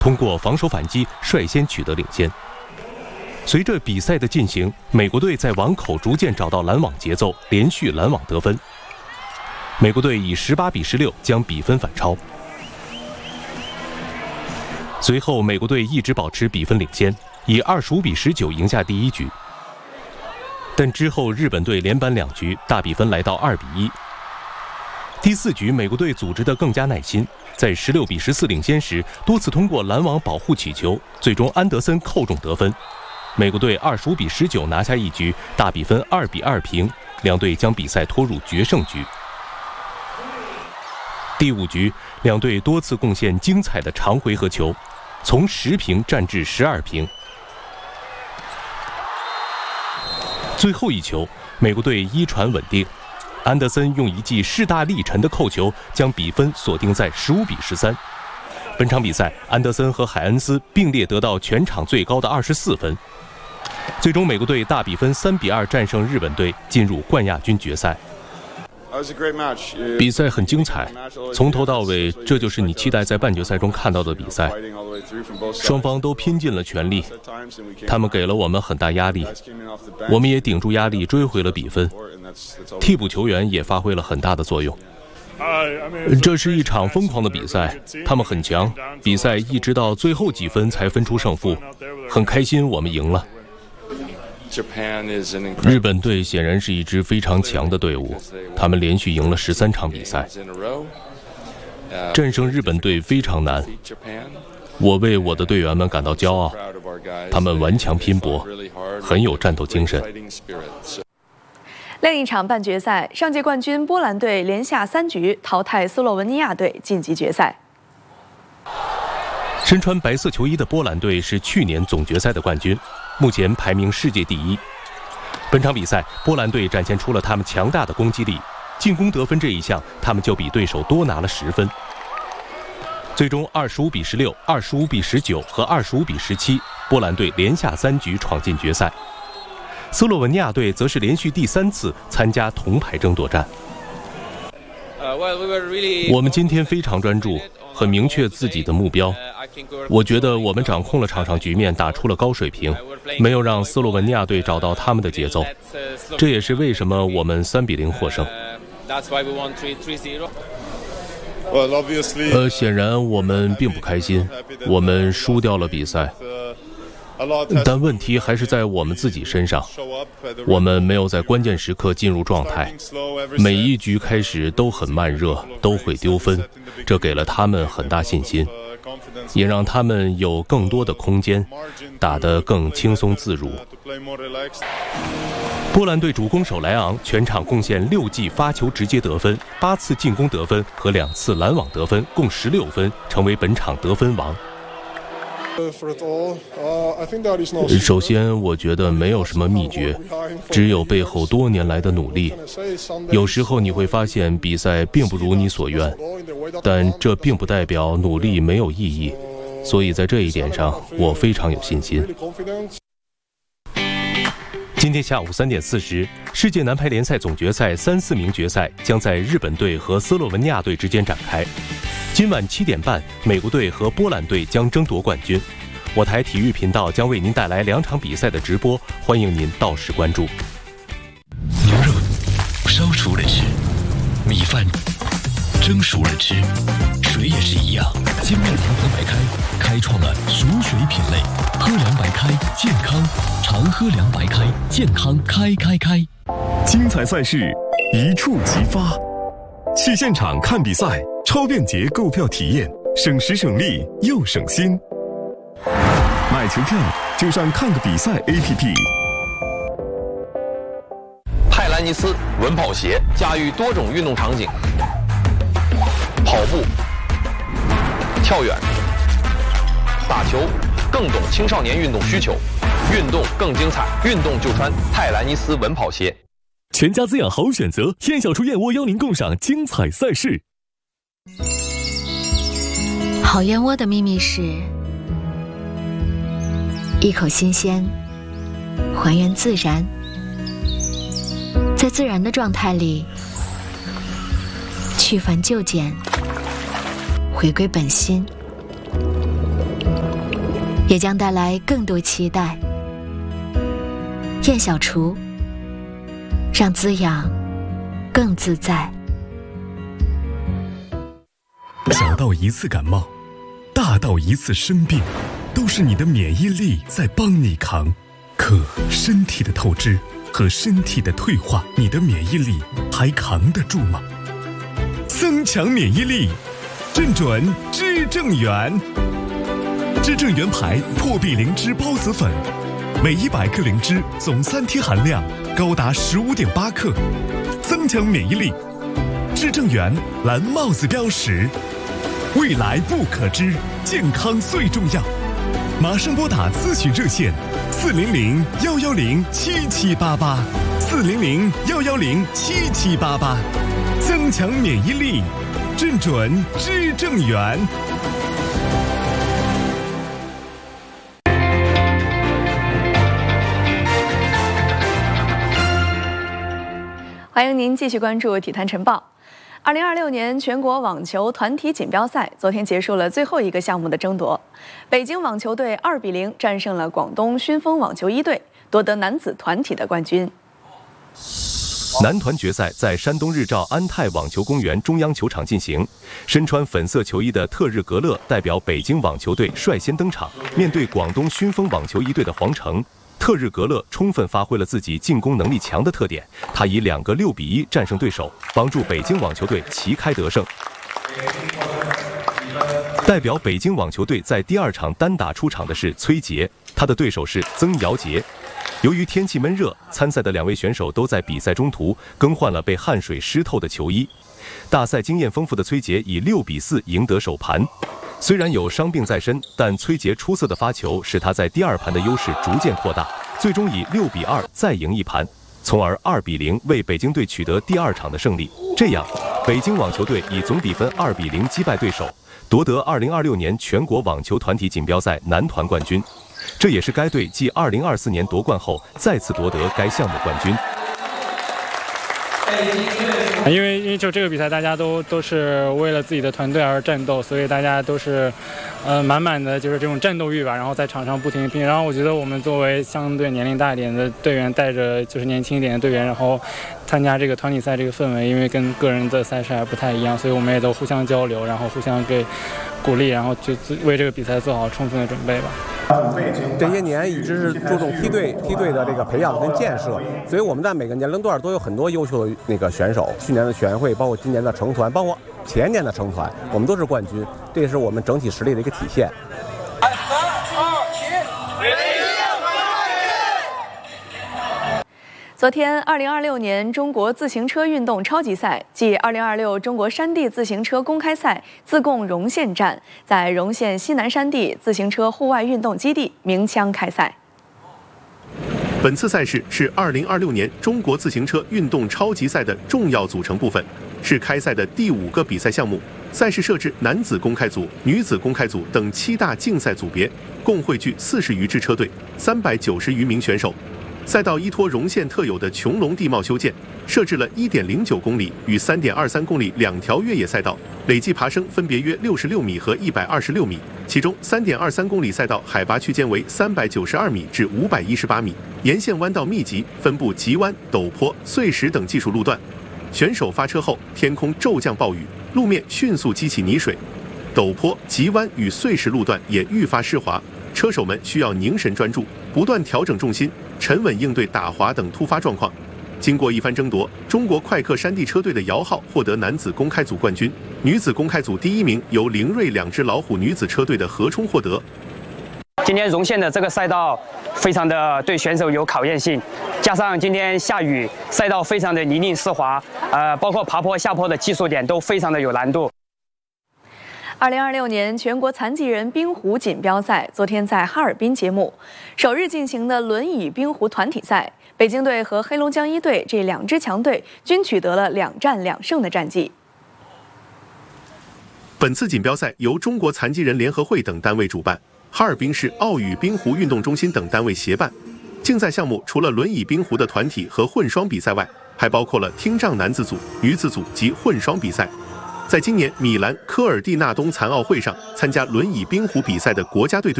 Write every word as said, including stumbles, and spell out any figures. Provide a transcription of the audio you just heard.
通过防守反击率先取得领先。随着比赛的进行，美国队在网口逐渐找到拦网节奏，连续拦网得分。美国队以十八比十六将比分反超。随后，美国队一直保持比分领先，以二十五比十九赢下第一局。但之后日本队连扳两局，大比分来到二比一。第四局，美国队组织得更加耐心，在十六比十四领先时，多次通过拦网保护起球，最终安德森扣中得分。美国队二十五比十九拿下一局，大比分二比二平，两队将比赛拖入决胜局。第五局，两队多次贡献精彩的长回合球，从十平战至十二平。最后一球，美国队一传稳定，安德森用一记势大力沉的扣球，将比分锁定在十五比十三。本场比赛，安德森和海恩斯并列得到全场最高的二十四分。最终，美国队大比分三比二战胜日本队，进入冠亚军决赛。比赛很精彩，从头到尾，这就是你期待在半决赛中看到的比赛。双方都拼尽了全力，他们给了我们很大压力，我们也顶住压力追回了比分。替补球员也发挥了很大的作用。这是一场疯狂的比赛，他们很强，比赛一直到最后几分才分出胜负。很开心我们赢了。日本队显然是一支非常强的队伍，他们连续赢了十三场比赛。战胜日本队非常难，我为我的队员们感到骄傲，他们顽强拼搏，很有战斗精神。 另一场半决赛，上届冠军波兰队连下三局淘汰斯洛文尼亚队晋级决赛。 身穿白色球衣的波兰队是去年总决赛的冠军，目前排名世界第一。本场比赛，波兰队展现出了他们强大的攻击力，进攻得分这一项，他们就比对手多拿了十分。最终二十五比十六、二十五比十九和二十五比十七，波兰队连下三局闯进决赛。斯洛文尼亚队则是连续第三次参加铜牌争夺战。我们今天非常专注，很明确自己的目标。我觉得我们掌控了场上局面，打出了高水平，没有让斯洛文尼亚队找到他们的节奏。这也是为什么我们三比零获胜。呃，显然我们并不开心，我们输掉了比赛。但问题还是在我们自己身上，我们没有在关键时刻进入状态，每一局开始都很慢热，都会丢分，这给了他们很大信心，也让他们有更多的空间，打得更轻松自如。波兰队主攻手莱昂全场贡献六记发球直接得分，八次进攻得分和两次拦网得分，共十六分，成为本场得分王。首先，我觉得没有什么秘诀，只有背后多年来的努力。有时候你会发现比赛并不如你所愿，但这并不代表努力没有意义。所以在这一点上，我非常有信心。今天下午三点四十，世界男排联赛总决赛三四名决赛将在日本队和斯洛文尼亚队之间展开。今晚七点半，美国队和波兰队将争夺冠军。我台体育频道将为您带来两场比赛的直播，欢迎您到时关注。 牛肉烧熟了吃，米饭蒸熟了吃，水也是一样。金麦堂喝白开，开创了熟水品类。喝凉白开，健康，常喝凉白开，健康开开开。 精彩赛事一触即发，去现场看比赛，超便捷购票体验，省时省力又省心。买球票就上看个比赛 A P P。 泰兰尼斯稳跑鞋驾驭多种运动场景，跑步、跳远、打球，更懂青少年运动需求，运动更精彩，运动就穿泰兰尼斯稳跑鞋。 全家滋养好选择，燕小厨燕窝邀您共赏精彩赛事。 好燕窝的秘密是一口新鲜，还原自然，在自然的状态里去繁就简，回归本心， 也将带来更多期待。燕小厨，让滋养更自在。 小到一次感冒，大到一次生病，都是你的免疫力在帮你扛。可身体的透支和身体的退化，你的免疫力还扛得住吗？增强免疫力，正准知正元。知正元牌破壁灵芝孢子粉，每一百克灵芝总三贴含量高达十五点八克，增强免疫力。知正元蓝帽子标识，未来不可知，健康最重要。马上拨打咨询热线四零零幺幺零七七八八，四零零幺幺零七七八八，增强免疫力，正准知正元。 欢迎您继续关注《体坛晨报》。二零二六年全国网球团体锦标赛昨天结束了最后一个项目的争夺，北京网球队二比零战胜了广东勋丰网球一队，夺得男子团体的冠军。 男团决赛在山东日照安泰网球公园中央球场进行，身穿粉色球衣的特日格勒代表北京网球队率先登场，面对广东勋丰网球一队的黄成。特日格勒充分发挥了自己进攻能力强的特点，他以两个六比一战胜对手，帮助北京网球队旗开得胜。代表北京网球队在第二场单打出场的是崔杰，他的对手是曾尧杰。由于天气闷热，参赛的两位选手都在比赛中途更换了被汗水湿透的球衣。大赛经验丰富的崔杰以六比四赢得首盘。虽然有伤病在身，但崔杰出色的发球使他在第二盘的优势逐渐扩大，最终以六比二再赢一盘，从而二比零为北京队取得第二场的胜利。这样，北京网球队以总比分二比零击败对手，夺得二零二六年全国网球团体锦标赛男团冠军。这也是该队继二零二四年夺冠后再次夺得该项目冠军。 因为因为就这个比赛，大家都都是为了自己的团队而战斗，所以大家都是，呃，满满的就是这种战斗欲吧。然后在场上不停地拼。然后我觉得我们作为相对年龄大一点的队员，带着就是年轻一点的队员，然后参加这个团体赛这个氛围，因为跟个人的赛事还不太一样，所以我们也都互相交流，然后互相给鼓励，然后就为这个比赛做好充分的准备吧。 这些年一直是注重梯队梯队的这个培养跟建设，所以我们在每个年龄段都有很多优秀的那个选手。去年的全会，包括今年的成团，包括前年的成团，我们都是冠军，这也是我们整体实力的一个体现。 昨天，二零二六年中国自行车运动超级赛暨二零二六中国山地自行车公开赛自贡荣县站在荣县西南山地自行车户外运动基地鸣枪开赛。 本次赛事是二零二六年中国自行车运动超级赛的重要组成部分，是开赛的第五个比赛项目。赛事设置男子公开组、女子公开组等七大竞赛组别，共汇聚四十余支车队、三百九十余名选手。赛道依托荣县特有的穹隆地貌修建，设置了 一点零九公里与 三点二三公里两条越野赛道，累计爬升分别约六十六米和一百二十六米。其中 三点二三公里赛道海拔区间为三百九十二米至五百一十八米，沿线弯道密集，分布急弯、陡坡、碎石等技术路段。选手发车后，天空骤降暴雨，路面迅速激起泥水，陡坡、急弯与碎石路段也愈发湿滑。车手们需要凝神专注，不断调整重心，沉稳应对打滑等突发状况。经过一番争夺，中国快客山地车队的姚浩获得男子公开组冠军，女子公开组第一名由凌锐两只老虎女子车队的何冲获得。 今天荣县的这个赛道非常的对选手有考验性，加上今天下雨，赛道非常的泥泞湿滑，呃，包括爬坡下坡的技术点都非常的有难度。 二零二六年全国残疾人冰壶锦标赛昨天在哈尔滨揭幕，首日进行的轮椅冰壶团体赛，北京队和黑龙江一队这两支强队均取得了两战两胜的战绩。 本次锦标赛由中国残疾人联合会等单位主办，哈尔滨市奥羽冰壶运动中心等单位协办。竞赛项目除了轮椅冰壶的团体和混双比赛外，还包括了听障男子组、女子组及混双比赛。在今年米兰科尔蒂纳冬残奥会上参加轮椅冰壶比赛的国家队队